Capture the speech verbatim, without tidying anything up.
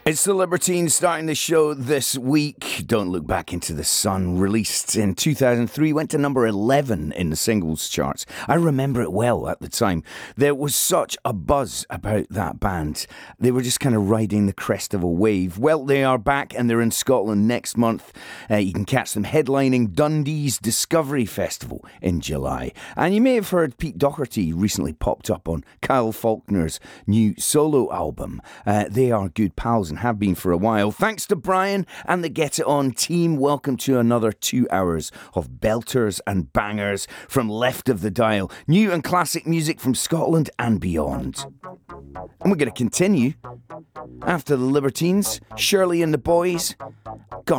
It's the Libertines starting the show this week. Don't Look Back into the Sun, released in two thousand three, went to number eleven in the singles charts. I remember it well at the time. There was such a buzz about that band. They were just kind of riding the crest of a wave. Well, they are back and they're in Scotland next month. Uh, you can catch them headlining Dundee's Discovery Festival in July. And you may have heard Pete Doherty recently popped up on Kyle Faulkner's new solo album. Uh, they are good pals and have been for a while. Thanks to Brian and the Get It On team. Welcome to another two hours of belters and bangers from left of the dial. New and classic music from Scotland and beyond. And we're going to continue after the Libertines, Shirley and the Boys. God,